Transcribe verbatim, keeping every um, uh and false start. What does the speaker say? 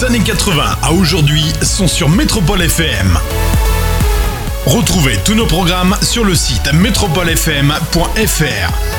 années quatre-vingts à aujourd'hui sont sur Métropole F M. Retrouvez tous nos programmes sur le site métropole f m point f r.